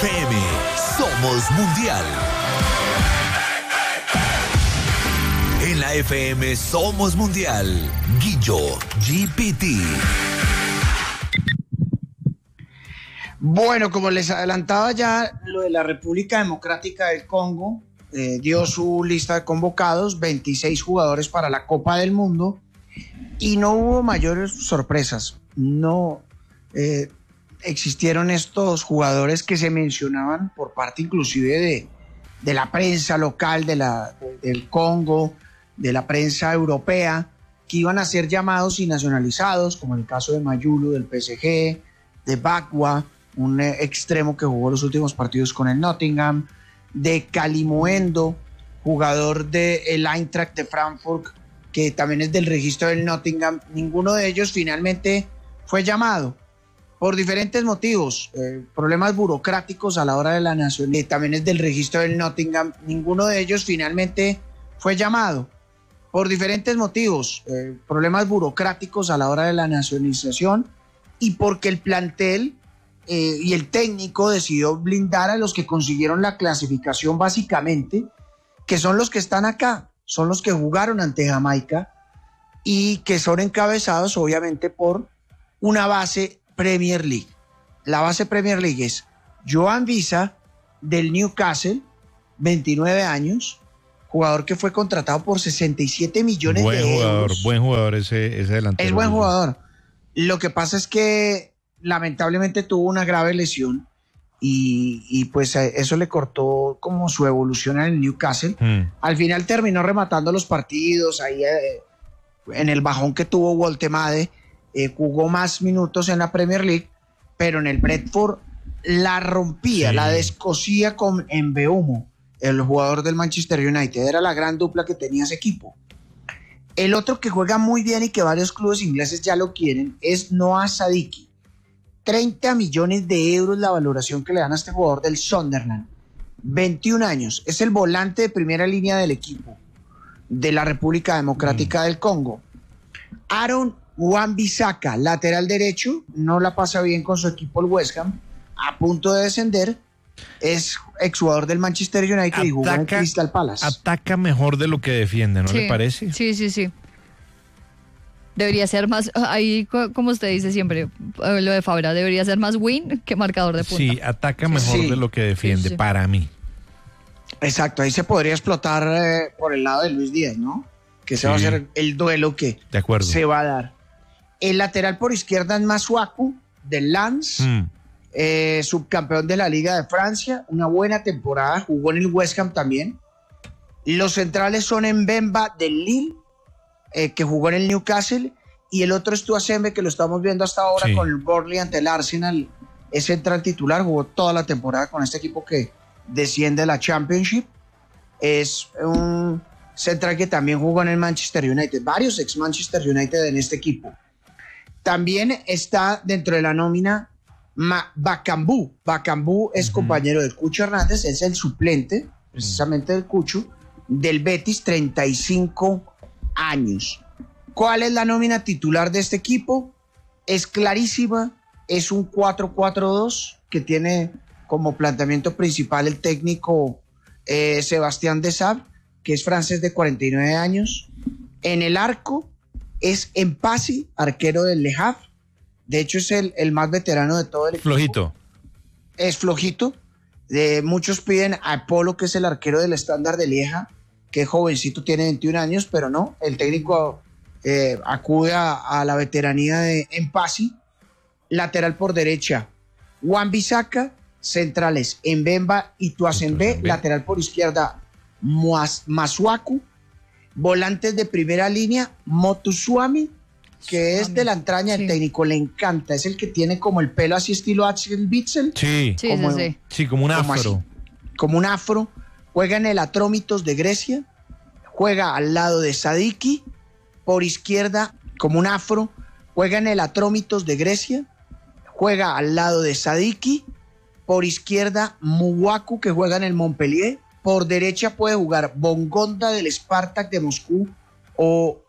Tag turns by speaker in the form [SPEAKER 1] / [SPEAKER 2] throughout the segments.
[SPEAKER 1] FM Somos Mundial. En la FM Somos Mundial. Guillo GPT.
[SPEAKER 2] Bueno, como les adelantaba ya, lo de la República Democrática del Congo dio su lista de convocados, 26 jugadores para la Copa del Mundo, y no hubo mayores sorpresas. No existieron estos jugadores que se mencionaban por parte inclusive de la prensa local del Congo, de la prensa europea, que iban a ser llamados y nacionalizados, como en el caso de Mayulu del PSG, de Bakwa, un extremo que jugó los últimos partidos con el Nottingham, de Kalimoendo, jugador del Eintracht de Frankfurt, que también es del registro del Nottingham. Ninguno de ellos finalmente fue llamado por diferentes motivos, problemas burocráticos a la hora de la nacionalización. También es del registro del Nottingham. Ninguno de ellos finalmente fue llamado por diferentes motivos, problemas burocráticos a la hora de la nacionalización, y porque el plantel y el técnico decidió blindar a los que consiguieron la clasificación básicamente, que son los que están acá, son los que jugaron ante Jamaica y que son encabezados obviamente por una base Premier League. La base Premier League es Joan Visa del Newcastle, 29 años, jugador que fue contratado por 67 millones de euros.
[SPEAKER 3] Buen jugador ese delantero.
[SPEAKER 2] Es buen jugador. Lo que pasa es que lamentablemente tuvo una grave lesión y pues eso le cortó como su evolución en el Newcastle. Al final terminó rematando los partidos, ahí en el bajón que tuvo Woltemade, jugó más minutos en la Premier League, pero en el Brentford la rompía, sí, la descosía con Mbeumo, el jugador del Manchester United. Era la gran dupla que tenía ese equipo. El otro que juega muy bien y que varios clubes ingleses ya lo quieren es Noah Sadiki. 30 millones de euros la valoración que le dan a este jugador del Sunderland. 21 años. Es el volante de primera línea del equipo de la República Democrática del Congo. Aaron Wan-Bissaka, lateral derecho, no la pasa bien con su equipo el West Ham, a punto de descender. Es exjugador del Manchester United y jugó en el Crystal Palace.
[SPEAKER 3] Ataca mejor de lo que defiende, ¿no le parece?
[SPEAKER 4] Sí. Debería ser más, ahí como usted dice siempre, lo de Fabra, debería ser más win que marcador de punta.
[SPEAKER 3] Sí, ataca mejor de lo que defiende, para mí.
[SPEAKER 2] Exacto, ahí se podría explotar por el lado de Luis Díaz, ¿no? Que ese va a ser el duelo que se va a dar. El lateral por izquierda es Masuaku, del Lens, subcampeón de la Liga de Francia, una buena temporada, jugó en el West Ham también. Los centrales son Mbemba del Lille, que jugó en el Newcastle, y el otro es Tuasembe, que lo estamos viendo hasta ahora con el Burnley ante el Arsenal. Es central titular, jugó toda la temporada con este equipo que desciende de la Championship. Es un central que también jugó en el Manchester United, varios ex Manchester United en este equipo. También está dentro de la nómina Bakambu. Bakambu es compañero del Cucho Hernández, es el suplente precisamente del Cucho, del Betis, 35 años. ¿Cuál es la nómina titular de este equipo? Es clarísima, es un 4-4-2 que tiene como planteamiento principal el técnico Sebastián Desabre, que es francés de 49 años. En el arco es Mpassi, arquero del Le Havre. De hecho es el más veterano de todo el equipo.
[SPEAKER 3] Flojito.
[SPEAKER 2] Es flojito. Muchos piden a Polo, que es el arquero del Standard de Lieja, que jovencito, tiene 21 años, pero no, el técnico acude a la veteranía de Mpassi. Lateral por derecha, Wan-Bissaka. Centrales, Mbemba y Tuasembe. Lateral por izquierda, Masuaku. Volantes de primera línea, Motusuami, que es de la entraña del técnico, le encanta, es el que tiene como el pelo así estilo Axel Witsel.
[SPEAKER 3] Sí, como un afro.
[SPEAKER 2] Como un afro. Juega en el Atromitos de Grecia, juega al lado de Sadiki, por izquierda, como un afro, juega en el Atromitos de Grecia, juega al lado de Sadiki, por izquierda Muwaku, que juega en el Montpellier, por derecha puede jugar Bongonda del Spartak de Moscú o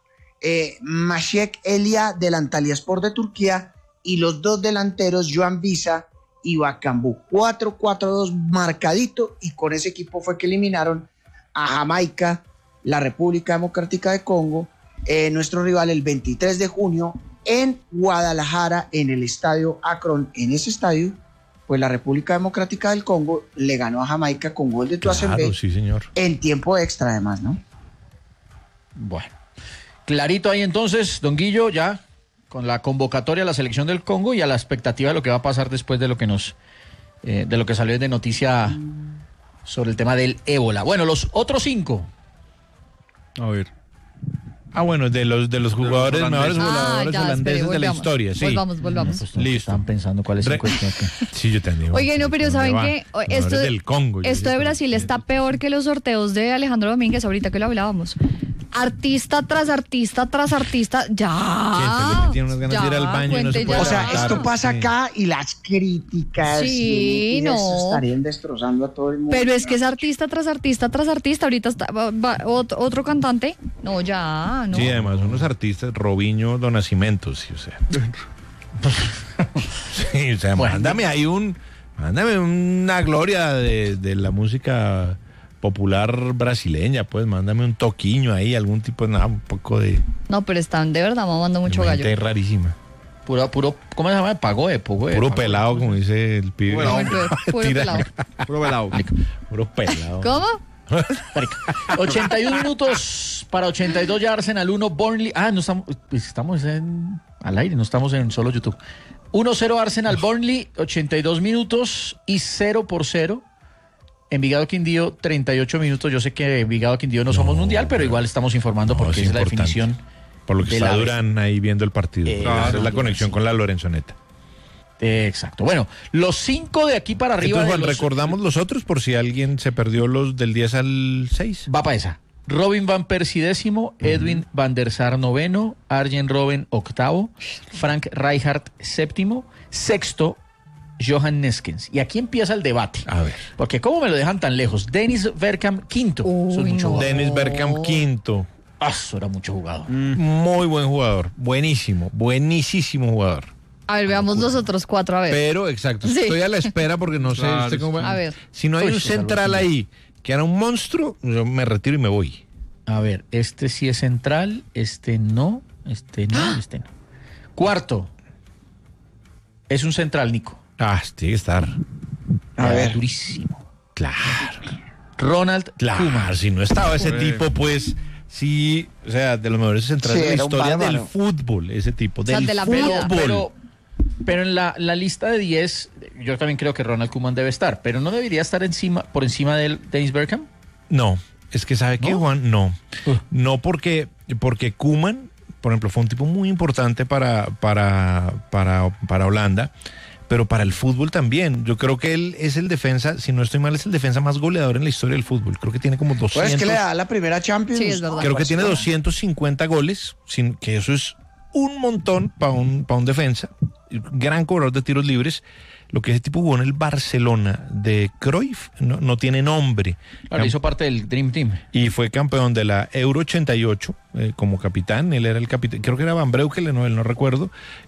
[SPEAKER 2] Maciek Elia del Antalyaspor de Turquía, y los dos delanteros, Joan Visa y Bacambú. 4-4-2 marcadito, y con ese equipo fue que eliminaron a Jamaica, la República Democrática de Congo, nuestro rival, el 23 de junio en Guadalajara, en el estadio Akron. En ese estadio, pues la República Democrática del Congo le ganó a Jamaica con gol de Tuasembe,
[SPEAKER 3] sí, señor,
[SPEAKER 2] en tiempo extra además, ¿no?
[SPEAKER 5] Bueno, clarito ahí entonces, don Guillo, ya con la convocatoria a la selección del Congo y a la expectativa de lo que va a pasar después de lo que de lo que salió de noticia sobre el tema del ébola. Bueno, los otros 5.
[SPEAKER 3] A ver. Bueno, de los jugadores, mejores jugadores holandeses de la historia, sí.
[SPEAKER 4] Volvamos.
[SPEAKER 5] Pues, listo. Estaban pensando cuál es el cuestión.
[SPEAKER 3] Sí, yo te digo.
[SPEAKER 4] Oye, no, pero ¿saben qué? Esto
[SPEAKER 3] del Congo,
[SPEAKER 4] esto de Brasil está peor que los sorteos de Alejandro Domínguez, ahorita que lo hablábamos. Artista tras artista tras artista, ya.
[SPEAKER 3] Tiene unas ganas de ir al baño y no se puede.
[SPEAKER 2] O sea,
[SPEAKER 3] aguantar.
[SPEAKER 2] esto pasa acá y las críticas
[SPEAKER 4] sí,
[SPEAKER 2] eso estarían destrozando a todo el mundo.
[SPEAKER 4] Pero es que es artista tras artista tras artista. Ahorita está otro cantante. No, ya, no.
[SPEAKER 3] Sí, además, unos artistas, Robinho, Don Nascimento, sí, o sea. Sí, o sea, bueno, mándame una gloria de la música popular brasileña, pues, mándame un toquiño ahí, algún tipo de, un poco de...
[SPEAKER 4] No, pero están de verdad mamando mucho gallo.
[SPEAKER 3] Es rarísima.
[SPEAKER 5] Puro, ¿cómo se llama? Pagoe.
[SPEAKER 3] Puro pelado, como dice el pibe.
[SPEAKER 4] Puro pelado.
[SPEAKER 3] Puro pelado.
[SPEAKER 4] ¿Cómo?
[SPEAKER 5] 81 minutos para 82 ya Arsenal 1, Burnley. No estamos al aire, no estamos en solo YouTube. 1-0 Arsenal Burnley, 82 minutos y 0-0. Envigado Quindío, 38 minutos. Yo sé que Envigado Quindío no somos mundial, pero igual estamos informando porque es la definición.
[SPEAKER 3] Por lo que está Durán ahí viendo el partido. Esa es la conexión con la Lorenzoneta.
[SPEAKER 5] Exacto. Bueno, los 5 de aquí para arriba.
[SPEAKER 3] Entonces, Juan, recordamos los otros por si alguien se perdió los del 10 al 6.
[SPEAKER 5] Va para esa. Robin Van Persie 10º, Edwin van der Sar 9º, Arjen Robben 8º, Frank Rijkaard 7º, 6º, Johan Neskens. Y aquí empieza el debate.
[SPEAKER 3] A ver.
[SPEAKER 5] Porque ¿cómo me lo dejan tan lejos? Dennis Bergkamp 5º. Eso es mucho jugador.
[SPEAKER 3] Dennis Bergkamp 5º.
[SPEAKER 5] Eso era mucho jugador.
[SPEAKER 3] Muy buen jugador. Buenísimo jugador.
[SPEAKER 4] A ver, veamos los otros 4, a ver.
[SPEAKER 3] Pero, exacto, sí. Estoy a la espera porque no sé.
[SPEAKER 4] A ver.
[SPEAKER 3] Si no hay un central ahí que era un monstruo, yo me retiro y me voy.
[SPEAKER 5] A ver, este sí es central, este no. 4. Es un central, Nico.
[SPEAKER 3] Tiene que estar.
[SPEAKER 2] A ver.
[SPEAKER 5] Durísimo.
[SPEAKER 3] Claro.
[SPEAKER 5] Ronald Koeman.
[SPEAKER 3] Si no estaba ese tipo, pues sí, o sea, de los mejores centrales de la historia del fútbol, ese tipo, del fútbol.
[SPEAKER 5] Pero en la lista de 10, yo también creo que Ronald Koeman debe estar, pero ¿no debería estar por encima de Dennis Bergkamp?
[SPEAKER 3] No, es que ¿sabe qué, Juan? No. No porque Koeman, por ejemplo, fue un tipo muy importante para Holanda, pero para el fútbol también. Yo creo que él es el defensa, si no estoy mal, es el defensa más goleador en la historia del fútbol. Creo que tiene como 200.
[SPEAKER 2] Pues es que le da la primera Champions.
[SPEAKER 4] Sí, es verdad.
[SPEAKER 3] Creo que tiene 250 goles, que eso es un montón para un defensa. Gran cobrador de tiros libres. Lo que ese tipo jugó en el Barcelona de Cruyff no tiene nombre.
[SPEAKER 5] Claro, hizo parte del Dream Team.
[SPEAKER 3] Y fue campeón de la Euro 88 como capitán. Él era el capitán, creo que era Van Breukelen, no recuerdo.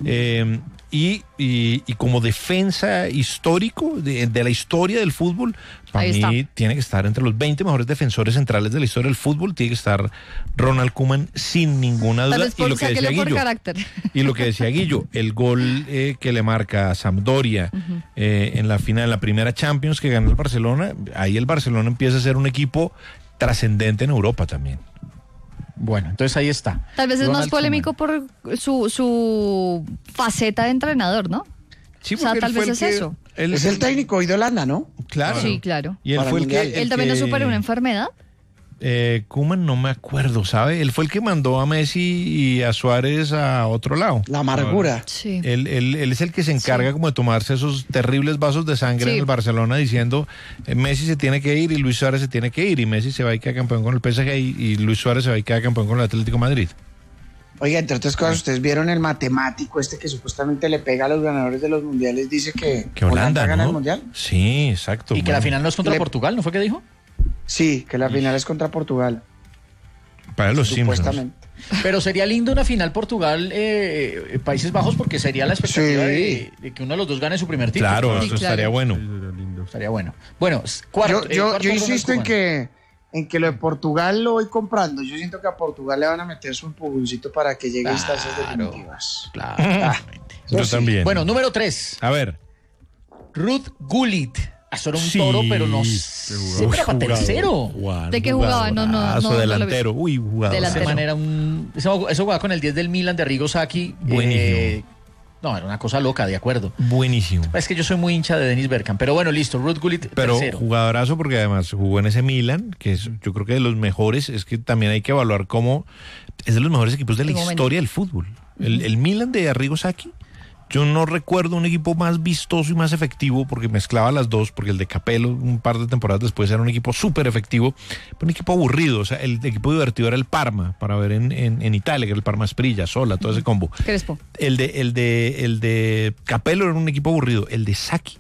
[SPEAKER 3] Y como defensa histórico de la historia del fútbol, para mí tiene que estar entre los 20 mejores defensores centrales de la historia del fútbol. Tiene que estar Ronald Koeman sin ninguna duda. Y lo que decía Guillo, el gol que le marca a Sampdoria en la final, en la primera Champions que ganó el Barcelona, ahí el Barcelona empieza a ser un equipo trascendente en Europa también.
[SPEAKER 5] Bueno, entonces ahí está.
[SPEAKER 4] Tal vez es más polémico por su faceta de entrenador, ¿no?
[SPEAKER 3] Sí,
[SPEAKER 4] o sea, tal vez es eso.
[SPEAKER 2] Él es el técnico de Holanda, ¿no?
[SPEAKER 3] Claro.
[SPEAKER 4] Sí, claro.
[SPEAKER 3] Y él fue el que...
[SPEAKER 4] ¿Él también no superó una enfermedad?
[SPEAKER 3] Koeman no me acuerdo, ¿sabe? Él fue el que mandó a Messi y a Suárez a otro lado.
[SPEAKER 2] La amargura.
[SPEAKER 4] Sí.
[SPEAKER 3] Él es el que se encarga como de tomarse esos terribles vasos de sangre en el Barcelona diciendo Messi se tiene que ir y Luis Suárez se tiene que ir, y Messi se va y queda campeón con el PSG y Luis Suárez se va y queda campeón con el Atlético de Madrid.
[SPEAKER 2] Oiga, entre otras cosas, ustedes vieron el matemático que supuestamente le pega a los ganadores de los mundiales, dice que
[SPEAKER 3] Holanda
[SPEAKER 2] gana
[SPEAKER 3] ¿no?
[SPEAKER 2] el mundial.
[SPEAKER 3] Sí, exacto.
[SPEAKER 5] Y que la final no es contra Portugal, ¿no fue que dijo?
[SPEAKER 2] Sí, que la final es contra Portugal.
[SPEAKER 3] Para los Simpsons.
[SPEAKER 2] Supuestamente.
[SPEAKER 5] Pero sería lindo una final Portugal, Países Bajos, porque sería la expectativa
[SPEAKER 2] Sí.
[SPEAKER 5] de que uno de los dos gane su primer título.
[SPEAKER 3] Claro,
[SPEAKER 4] Sí,
[SPEAKER 3] eso
[SPEAKER 4] claro.
[SPEAKER 3] estaría bueno.
[SPEAKER 5] Estaría bueno. Bueno, cuarto.
[SPEAKER 2] Yo
[SPEAKER 5] cuarto
[SPEAKER 2] insisto
[SPEAKER 5] Ronald
[SPEAKER 2] en que lo de Portugal lo voy comprando. Yo siento que a Portugal le van a meter su empujoncito para que llegue a instancias definitivas.
[SPEAKER 5] Koeman.
[SPEAKER 2] Ah,
[SPEAKER 5] Claro.
[SPEAKER 2] eso
[SPEAKER 3] Yo
[SPEAKER 2] sí.
[SPEAKER 3] también.
[SPEAKER 5] Bueno, número 3.
[SPEAKER 3] A ver.
[SPEAKER 5] Ruud Gullit. Eso era un
[SPEAKER 3] Sí.
[SPEAKER 5] toro, pero no sé, pero para tercero.
[SPEAKER 4] ¿De qué jugaba? No
[SPEAKER 3] Jugadorazo,
[SPEAKER 4] lo vi.
[SPEAKER 3] delantero. Uy, jugador.
[SPEAKER 4] Delantero.
[SPEAKER 5] Ese man era eso jugaba con el 10 del Milan de Arrigo Sacchi.
[SPEAKER 3] Buenísimo.
[SPEAKER 5] No, era una cosa loca, de acuerdo.
[SPEAKER 3] Buenísimo.
[SPEAKER 5] Es que yo soy muy hincha de Dennis Bergkamp. Pero bueno, listo. Ruud Gullit,
[SPEAKER 3] Pero
[SPEAKER 5] tercero.
[SPEAKER 3] jugadorazo porque además jugó en ese Milan, que es yo creo que de los mejores, es que también hay que evaluar cómo es de los mejores equipos de la
[SPEAKER 4] De momento.
[SPEAKER 3] historia del fútbol. El Milan de Arrigo Sacchi, yo no recuerdo un equipo más vistoso y más efectivo porque mezclaba las dos, porque el de Capello un par de temporadas después era un equipo súper efectivo, pero un equipo aburrido. O sea, el equipo divertido era el Parma, para ver en Italia, que era el Parma Sprigia, Sola, todo ese combo.
[SPEAKER 4] Crespo.
[SPEAKER 3] El de Capello era un equipo aburrido. El de Sacchi,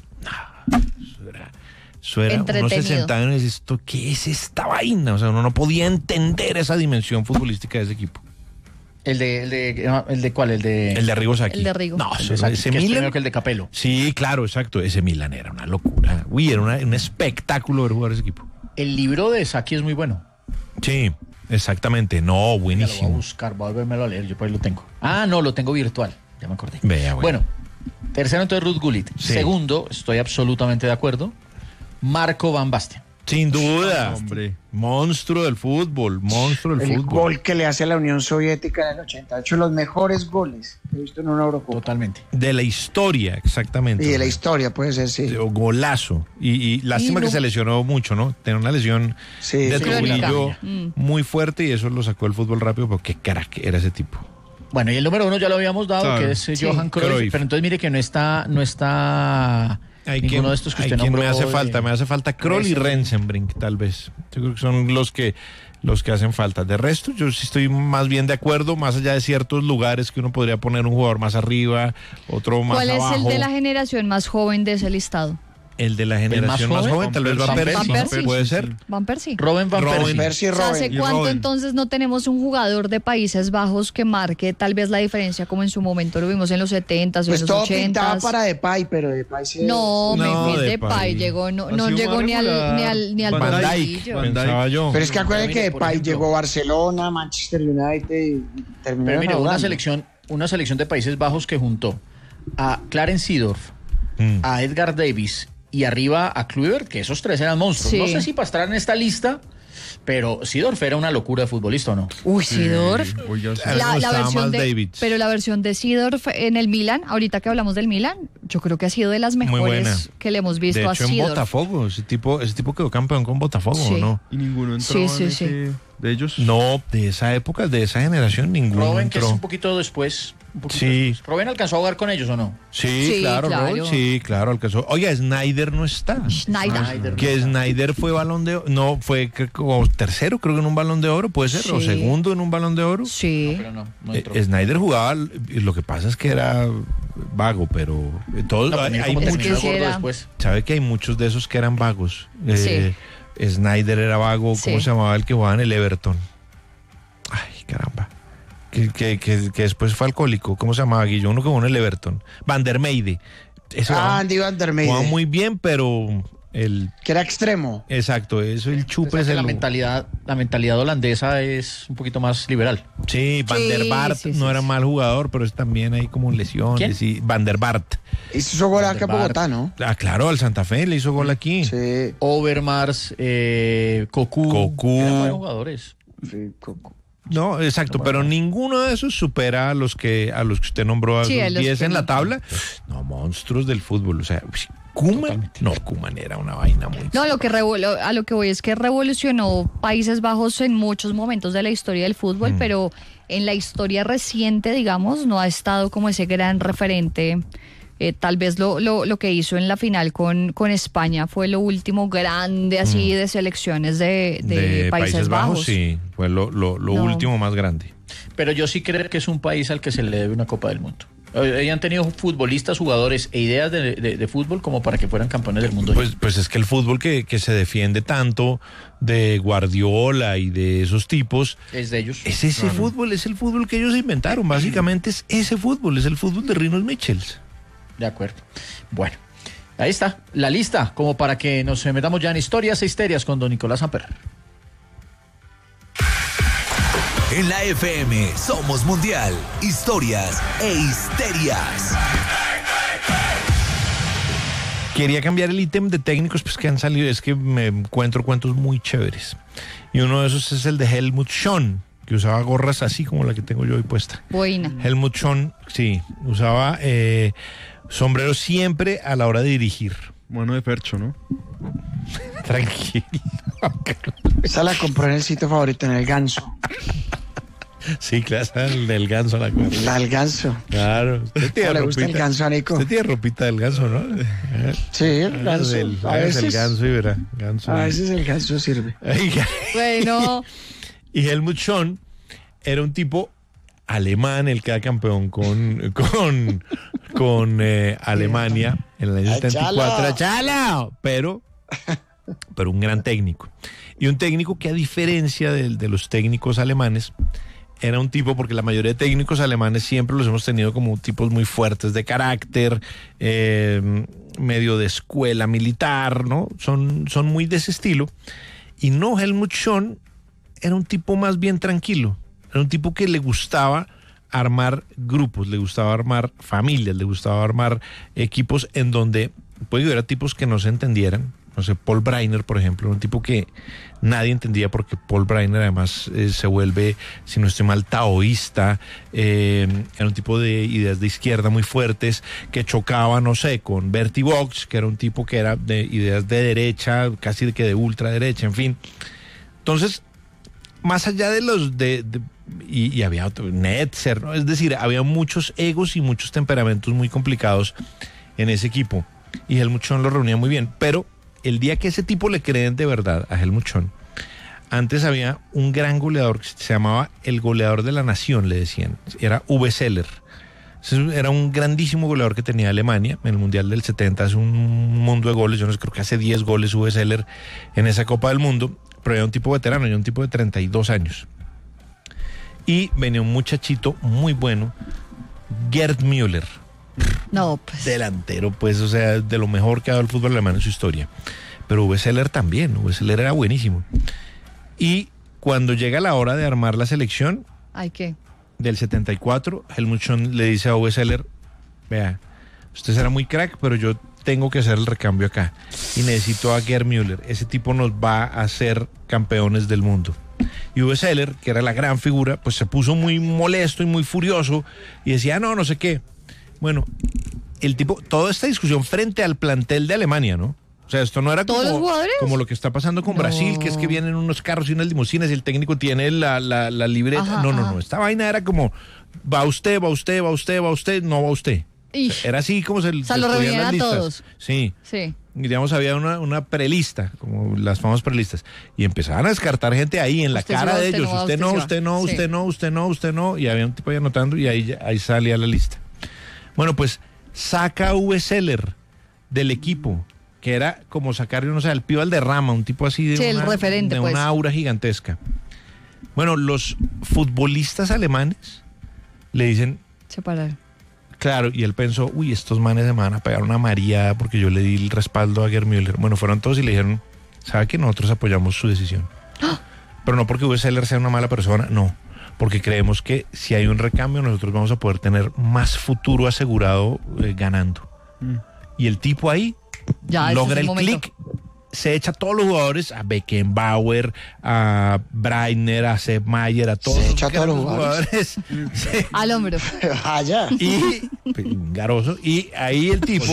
[SPEAKER 3] eso era uno
[SPEAKER 4] Entretenido.
[SPEAKER 3] se sentaba y decía, ¿esto qué es esta vaina? O sea, uno no podía entender esa dimensión futbolística de ese equipo.
[SPEAKER 5] ¿El de cuál? El de
[SPEAKER 3] Arrigo Sacchi.
[SPEAKER 4] El de Arrigo.
[SPEAKER 3] No,
[SPEAKER 5] el de Sacchi,
[SPEAKER 3] ese
[SPEAKER 5] que es
[SPEAKER 3] Milan.
[SPEAKER 5] primero que el de Capello.
[SPEAKER 3] Sí, claro, exacto. Ese Milan era una locura. Uy, era un espectáculo ver jugar ese equipo.
[SPEAKER 5] El libro de Sacchi es muy bueno.
[SPEAKER 3] Sí, exactamente. No,
[SPEAKER 5] Ya lo voy a
[SPEAKER 3] buenísimo.
[SPEAKER 5] buscar, voy a volvérmelo a leer. Yo por ahí lo tengo. Ah, no, lo tengo virtual. Ya me acordé.
[SPEAKER 3] Vea, bueno.
[SPEAKER 5] Bueno, tercero entonces Ruud Gullit.
[SPEAKER 3] Sí.
[SPEAKER 5] Segundo, estoy absolutamente de acuerdo, Marco Van Basten.
[SPEAKER 3] Sin duda.
[SPEAKER 6] Hombre.
[SPEAKER 3] Monstruo del fútbol, monstruo del
[SPEAKER 2] El
[SPEAKER 3] fútbol.
[SPEAKER 2] gol que le hace a la Unión Soviética en el 88, los mejores goles que he visto en una Eurocopa.
[SPEAKER 5] Totalmente.
[SPEAKER 3] De la historia, exactamente.
[SPEAKER 2] Y de la historia, puede ser, sí.
[SPEAKER 3] Golazo. Y lástima que se lesionó mucho, ¿no? Tenía una lesión
[SPEAKER 2] Sí,
[SPEAKER 3] de
[SPEAKER 2] sí.
[SPEAKER 3] tobillo
[SPEAKER 4] Mm.
[SPEAKER 3] muy fuerte y eso lo sacó el fútbol rápido, porque qué crack era ese tipo.
[SPEAKER 5] Bueno, y el número 1 ya lo habíamos dado,
[SPEAKER 6] Claro.
[SPEAKER 5] que es
[SPEAKER 4] Sí.
[SPEAKER 5] Johan Cruyff,
[SPEAKER 3] Cruyff.
[SPEAKER 5] pero entonces mire que no está ninguno de estos que usted nombró.
[SPEAKER 3] me hace falta Kroll y Rensenbrink, tal vez. Yo creo que son los que hacen falta. De resto, yo sí estoy más bien de acuerdo, más allá de ciertos lugares que uno podría poner un jugador más arriba, otro más
[SPEAKER 4] ¿Cuál
[SPEAKER 3] abajo.
[SPEAKER 4] es el de la generación más joven de ese listado?
[SPEAKER 3] El de la generación más joven, tal vez
[SPEAKER 6] Van
[SPEAKER 3] Van
[SPEAKER 6] Persie.
[SPEAKER 3] Persie, puede ser.
[SPEAKER 4] Van Persie.
[SPEAKER 5] Robin Van
[SPEAKER 3] Robin.
[SPEAKER 5] Persie.
[SPEAKER 2] Persie y
[SPEAKER 4] O sea, ¿hace
[SPEAKER 2] Robben.
[SPEAKER 4] cuánto
[SPEAKER 3] Robben.
[SPEAKER 4] entonces no tenemos un jugador de Países Bajos que marque tal vez la diferencia como en su momento lo vimos en los 70s o en
[SPEAKER 2] Pues
[SPEAKER 4] los
[SPEAKER 2] todo pintaba
[SPEAKER 4] 80s?
[SPEAKER 2] para Depay, pero Depay sí.
[SPEAKER 4] No,
[SPEAKER 3] No,
[SPEAKER 4] Memphis
[SPEAKER 3] Depay.
[SPEAKER 4] Depay llegó, no
[SPEAKER 6] Ha sido
[SPEAKER 4] llegó
[SPEAKER 6] más
[SPEAKER 4] ni al
[SPEAKER 6] regular.
[SPEAKER 3] Van Dijk,
[SPEAKER 4] bolsillo.
[SPEAKER 6] Van Dijk.
[SPEAKER 3] pensaba yo.
[SPEAKER 2] Pero es que acuérdense
[SPEAKER 5] Pero mire,
[SPEAKER 2] que
[SPEAKER 5] por
[SPEAKER 2] Depay
[SPEAKER 5] ejemplo-
[SPEAKER 2] llegó a Barcelona, Manchester United y terminó
[SPEAKER 5] Pero mire, una
[SPEAKER 2] naufragando.
[SPEAKER 5] selección de Países Bajos que juntó a Clarence Seedorf, a Edgar Davis y arriba a Kluivert, que esos tres eran monstruos.
[SPEAKER 4] Sí.
[SPEAKER 5] No sé si para estar en esta lista, pero Seedorf era una locura de futbolista o no.
[SPEAKER 4] Uy, Seedorf.
[SPEAKER 6] Oiga, sí.
[SPEAKER 3] A mí me gustaba más Davids.
[SPEAKER 4] Pero la versión de Seedorf en el Milan, ahorita que hablamos del Milan, yo creo que ha sido de las
[SPEAKER 3] Muy buena.
[SPEAKER 4] mejores que le hemos visto
[SPEAKER 3] De
[SPEAKER 4] a
[SPEAKER 3] hecho, en
[SPEAKER 4] Seedorf.
[SPEAKER 3] Botafogo, ese tipo quedó campeón con Botafogo,
[SPEAKER 4] Sí.
[SPEAKER 3] ¿o no?
[SPEAKER 6] Y ninguno entró
[SPEAKER 4] Sí,
[SPEAKER 6] en
[SPEAKER 4] sí,
[SPEAKER 6] ese de ellos.
[SPEAKER 3] No, de esa época, de esa generación, ninguno
[SPEAKER 5] Robben, que es
[SPEAKER 3] entró.
[SPEAKER 5] un poquito después.
[SPEAKER 3] Sí.
[SPEAKER 5] Después. ¿Robben alcanzó a jugar con ellos o no?
[SPEAKER 3] Sí,
[SPEAKER 4] Sí,
[SPEAKER 3] claro,
[SPEAKER 4] claro.
[SPEAKER 3] Robben, sí, claro, alcanzó. Oiga, Snyder no está.
[SPEAKER 4] Schneider.
[SPEAKER 3] Que Snyder fue Balón de Oro, no, fue como tercero, creo que en un Balón de Oro, puede ser, o
[SPEAKER 4] Sí.
[SPEAKER 3] segundo en un Balón de Oro.
[SPEAKER 4] Sí.
[SPEAKER 5] Pero no entró.
[SPEAKER 3] Snyder jugaba, lo que pasa es que era vago, pero todos,
[SPEAKER 5] No,
[SPEAKER 3] hay
[SPEAKER 5] como
[SPEAKER 4] Es
[SPEAKER 5] terminó
[SPEAKER 4] que
[SPEAKER 3] muchos,
[SPEAKER 4] sí
[SPEAKER 5] gordo
[SPEAKER 4] era.
[SPEAKER 5] después.
[SPEAKER 3] sabe que hay muchos de esos que eran vagos.
[SPEAKER 4] Sí.
[SPEAKER 3] Snyder era vago, ¿cómo
[SPEAKER 4] Sí.
[SPEAKER 3] se llamaba el que jugaba en el Everton? Ay, caramba. Que después fue alcohólico, ¿cómo se llamaba, Guillo? Uno que jugó en el Everton. Van der Meide. Eso
[SPEAKER 2] Andy Van der Meide,
[SPEAKER 3] jugaba muy bien, pero
[SPEAKER 2] que era extremo.
[SPEAKER 3] exacto, eso el chupe
[SPEAKER 5] Es que
[SPEAKER 3] se
[SPEAKER 5] la
[SPEAKER 3] lo...
[SPEAKER 5] mentalidad holandesa es un poquito más liberal.
[SPEAKER 3] Sí, Van der
[SPEAKER 4] Sí,
[SPEAKER 3] Bart
[SPEAKER 4] sí,
[SPEAKER 3] no
[SPEAKER 4] sí,
[SPEAKER 3] era
[SPEAKER 4] sí.
[SPEAKER 3] mal jugador, pero es también ahí como lesiones.
[SPEAKER 5] ¿Quién?
[SPEAKER 3] Y Van der Bart.
[SPEAKER 2] Hizo gol acá en
[SPEAKER 5] Van der
[SPEAKER 2] Bogotá, ¿no?
[SPEAKER 3] Ah, claro, al Santa Fe le hizo gol aquí.
[SPEAKER 2] Sí.
[SPEAKER 5] Overmars, Cocu.
[SPEAKER 3] Cocu.
[SPEAKER 5] Eran buenos jugadores.
[SPEAKER 2] Sí,
[SPEAKER 3] No, exacto, pero ninguno de esos supera a los que usted nombró, a
[SPEAKER 4] Sí, a
[SPEAKER 3] esos
[SPEAKER 4] los
[SPEAKER 3] 10
[SPEAKER 4] que
[SPEAKER 3] en la
[SPEAKER 4] no.
[SPEAKER 3] tabla. No, monstruos del fútbol. O sea, Koeman, no, Koeman era una vaina muy...
[SPEAKER 4] No, a lo que voy es que revolucionó Países Bajos en muchos momentos de la historia del fútbol, pero en la historia reciente, digamos, no ha estado como ese gran referente. Tal vez lo que hizo en la final con España fue lo último grande así de selecciones de Países Bajos.
[SPEAKER 3] sí, fue lo
[SPEAKER 4] No.
[SPEAKER 3] último más grande.
[SPEAKER 5] Pero yo sí creo que es un país al que se le debe una Copa del Mundo. Han tenido futbolistas, jugadores e ideas de fútbol como para que fueran campeones del mundo.
[SPEAKER 3] Pues es que el fútbol que se defiende tanto de Guardiola y de esos tipos
[SPEAKER 5] es de ellos.
[SPEAKER 3] Es ese fútbol, es el fútbol que ellos inventaron. Básicamente es ese fútbol, es el fútbol de Rinos Michels.
[SPEAKER 5] De acuerdo. Bueno, ahí está la lista, como para que nos metamos ya en historias e histerias con don Nicolás Samper.
[SPEAKER 1] En la FM somos mundial, historias e histerias.
[SPEAKER 3] Quería cambiar el ítem de técnicos pues que han salido, es que me encuentro cuentos muy chéveres. Y uno de esos es el de Helmut Schön, que usaba gorras así como la que tengo yo hoy puesta.
[SPEAKER 4] Buena.
[SPEAKER 3] Helmut Schön, sí, usaba sombrero siempre a la hora de dirigir.
[SPEAKER 6] Bueno de Fercho, ¿no?
[SPEAKER 3] Tranquilo.
[SPEAKER 2] Esa la compró en el sitio favorito, en el Ganso.
[SPEAKER 3] Sí, claro, el del ganso la cosa.
[SPEAKER 2] La del Ganso.
[SPEAKER 3] Claro. Usted tiene
[SPEAKER 2] ¿Le gusta el ganso a Nico?
[SPEAKER 3] Usted tiene ropita del ganso, ¿no?
[SPEAKER 2] Sí, el ganso. A veces
[SPEAKER 3] el ganso y verá. Ganso
[SPEAKER 2] a veces el ganso sirve.
[SPEAKER 4] Bueno.
[SPEAKER 3] Y Helmut Schön era un tipo alemán, el que era campeón con Alemania en el año 74. ¡Chala! Pero un gran técnico. Y un técnico que, a diferencia de los técnicos alemanes, era un tipo, porque la mayoría de técnicos alemanes siempre los hemos tenido como tipos muy fuertes de carácter, medio de escuela militar, ¿no? Son muy de ese estilo. Y no, Helmut Schön era un tipo más bien tranquilo. Era un tipo que le gustaba armar grupos, le gustaba armar familias, le gustaba armar equipos en donde puede haber tipos que no se entendieran. No sé, Paul Breitner, por ejemplo, un tipo que nadie entendía porque Paul Breitner además se vuelve, si no estoy mal, taoísta, era un tipo de ideas de izquierda muy fuertes, que chocaba, no sé, con Bertie Vogts, que era un tipo que era de ideas de derecha, casi de ultraderecha, en fin. Entonces, más allá de los y había otro, Netzer, ¿no? Es decir, había muchos egos y muchos temperamentos muy complicados en ese equipo, y Helmut Schön lo reunía muy bien, pero el día que ese tipo le creen de verdad a Helmut Schön, antes había un gran goleador que se llamaba el goleador de la nación, le decían, era Uwe Seeler. Era un grandísimo goleador que tenía Alemania en el Mundial del 70, hace un mundo de goles, yo no sé, creo que hace 10 goles Uwe Seeler en esa Copa del Mundo, pero era un tipo veterano, era un tipo de 32 años. Y venía un muchachito muy bueno, Gerd Müller.
[SPEAKER 4] No, pues.
[SPEAKER 3] Delantero, pues, o sea, de lo mejor que ha dado el fútbol alemán en su historia. Pero Uwe Seeler también, Uwe Seeler era buenísimo. Y cuando llega la hora de armar la selección del 74, Helmut Schön le dice a Uwe Seeler, vea, usted será muy crack, pero yo tengo que hacer el recambio acá. Y necesito a Gerd Müller, ese tipo nos va a hacer campeones del mundo. Y Uwe Seeler, que era la gran figura, pues se puso muy molesto y muy furioso y decía, no sé qué. Bueno, el tipo, toda esta discusión frente al plantel de Alemania, ¿no? O sea, esto no era como lo que está pasando con Brasil, que es que vienen unos carros y unas limusinas y el técnico tiene la libreta. Ajá, no. Esta vaina era como, va usted, no va usted. Era así como se
[SPEAKER 4] lo reunían las listas. Todos.
[SPEAKER 3] Sí. Digamos, había una prelista, como las famosas prelistas, y empezaban a descartar gente ahí en la cara de ellos. Usted no, y había un tipo ahí anotando y ahí salía la lista. Bueno, pues saca a Uwe Seeler del equipo, que era como sacar, no sé, al Pío Valderrama, un tipo así
[SPEAKER 4] el referente, pues.
[SPEAKER 3] Una aura gigantesca. Bueno, los futbolistas alemanes le dicen...
[SPEAKER 4] Separar.
[SPEAKER 3] Claro, y él pensó, estos manes se me van a pegar una mareada porque yo le di el respaldo a Gerd Müller. Bueno, fueron todos y le dijeron, ¿sabe que nosotros apoyamos su decisión? ¡Ah! Pero no porque Uwe Seeler sea una mala persona, no. Porque creemos que si hay un recambio nosotros vamos a poder tener más futuro asegurado ganando. Y el tipo ahí logra el clic, se echa a todos los jugadores, a Beckenbauer, a Breitner, a Sepp Maier, a todos.
[SPEAKER 2] Se echa a todos los jugadores.
[SPEAKER 3] Sí.
[SPEAKER 4] Al hombro.
[SPEAKER 2] Allá.
[SPEAKER 3] Y garoso. Y ahí el tipo.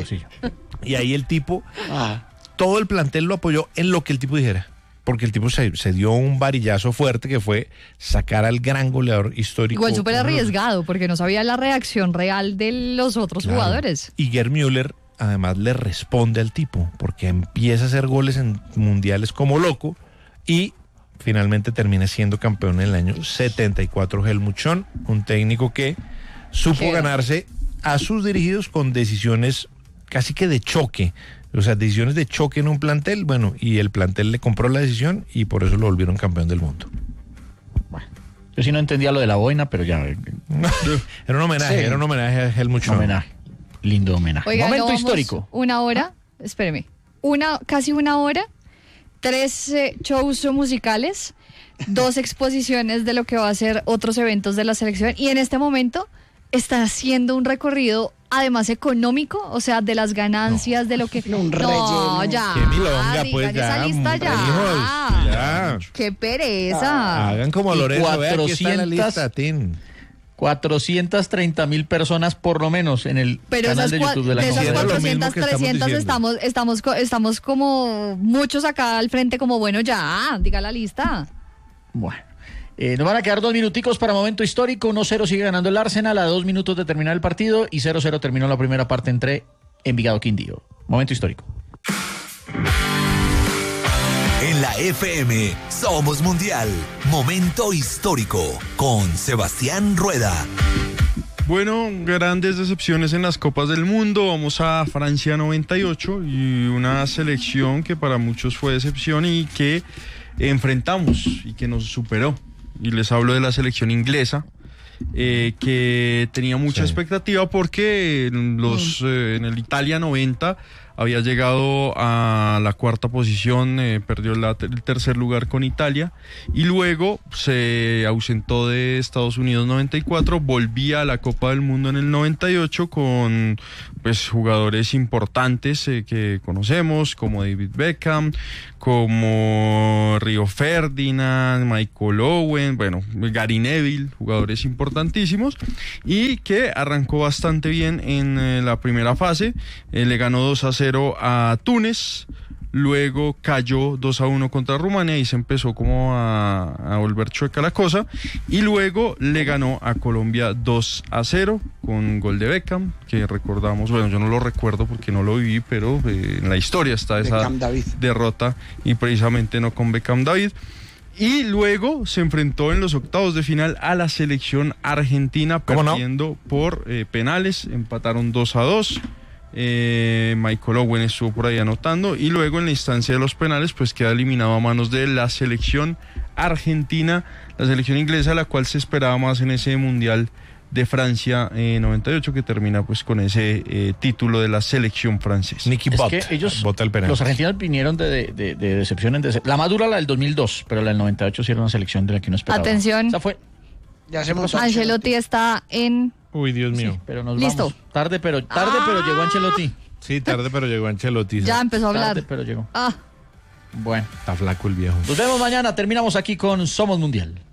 [SPEAKER 3] Y ahí el tipo, todo el plantel lo apoyó en lo que el tipo dijera. Porque el tipo se dio un varillazo fuerte que fue sacar al gran goleador histórico.
[SPEAKER 4] Igual súper arriesgado, porque no sabía la reacción real de los otros jugadores.
[SPEAKER 3] Y Gerd Müller además le responde al tipo, porque empieza a hacer goles en mundiales como loco y finalmente termina siendo campeón en el año 74. Helmut Schön, un técnico que supo ganarse a sus dirigidos con decisiones casi que de choque. O sea, decisiones de choque en un plantel, bueno, y el plantel le compró la decisión y por eso lo volvieron campeón del mundo.
[SPEAKER 5] Bueno, yo sí no entendía lo de la boina, pero ya...
[SPEAKER 3] Era un homenaje, era un homenaje a Helmut Schön.
[SPEAKER 5] Homenaje, lindo homenaje.
[SPEAKER 4] Oiga,
[SPEAKER 5] Momento histórico.
[SPEAKER 4] Una hora, espéreme, casi una hora, 3 shows musicales, 2 exposiciones de lo que va a ser otros eventos de la selección y en este momento está haciendo un recorrido además económico, o sea, de las ganancias, de lo que...
[SPEAKER 2] relleno.
[SPEAKER 4] Ya.
[SPEAKER 3] Qué milonga, pues, ya.
[SPEAKER 4] Esa lista ya.
[SPEAKER 3] Hijos, ya.
[SPEAKER 4] Qué pereza.
[SPEAKER 3] Hagan como
[SPEAKER 5] Y
[SPEAKER 3] Lorenzo, vea, aquí está la
[SPEAKER 5] 400,
[SPEAKER 3] lista, Tin.
[SPEAKER 5] 430,000 personas por lo menos en el canal de YouTube de la
[SPEAKER 4] esas
[SPEAKER 3] Conferencia.
[SPEAKER 4] 400, 300 estamos como muchos acá al frente como bueno ya, diga la lista.
[SPEAKER 5] Bueno, nos van a quedar 2 minuticos para momento histórico. 1-0 sigue ganando el Arsenal a 2 minutos de terminar el partido y 0-0 terminó la primera parte entre Envigado Quindío. Momento histórico.
[SPEAKER 1] En la FM somos mundial. Momento histórico con Sebastián Rueda.
[SPEAKER 6] Bueno, grandes decepciones en las Copas del Mundo. Vamos a Francia 98 y una selección que para muchos fue decepción y que enfrentamos y que nos superó. Y les hablo de la selección inglesa, que tenía mucha expectativa porque en el Italia 90 había llegado a la 4ª posición, perdió el tercer lugar con Italia y luego se ausentó de Estados Unidos 94, volvía a la Copa del Mundo en el 98 con pues jugadores importantes que conocemos como David Beckham, como Rio Ferdinand, Michael Owen, bueno, Gary Neville, jugadores importantísimos y que arrancó bastante bien en la primera fase, le ganó 2-0 a Túnez, luego cayó 2-1 contra Rumania y se empezó como a volver chueca la cosa y luego le ganó a Colombia 2-0 con gol de Beckham, que recordamos, bueno, yo no lo recuerdo porque no lo viví, pero en la historia está esa derrota y precisamente no con Beckham David. Y luego se enfrentó en los octavos de final a la selección argentina perdiendo por penales, empataron 2-2. Michael Owen estuvo por ahí anotando y luego en la instancia de los penales pues queda eliminado a manos de la selección argentina, la selección inglesa, la cual se esperaba más en ese mundial de Francia 98 que termina pues con ese título de la selección francesa.
[SPEAKER 3] Nicky
[SPEAKER 5] Es
[SPEAKER 3] Butt
[SPEAKER 5] que ellos,
[SPEAKER 3] bota el penal.
[SPEAKER 5] los argentinos vinieron de decepción en decepción. La más dura la del 2002, pero la del 98 sí era una selección de la que uno esperaba.
[SPEAKER 4] Atención.
[SPEAKER 5] O sea, fue...
[SPEAKER 2] Ya se montó
[SPEAKER 4] Ancelotti está en...
[SPEAKER 3] Uy, Dios mío.
[SPEAKER 5] Sí, pero nos
[SPEAKER 4] Listo.
[SPEAKER 5] vamos. Tarde, pero llegó Ancelotti.
[SPEAKER 3] Sí, tarde, pero llegó Ancelotti.
[SPEAKER 4] Ya empezó a hablar.
[SPEAKER 5] Tarde, pero llegó.
[SPEAKER 4] Ah.
[SPEAKER 5] Bueno.
[SPEAKER 3] Está flaco el viejo.
[SPEAKER 5] Nos vemos mañana. Terminamos aquí con Somos Mundial.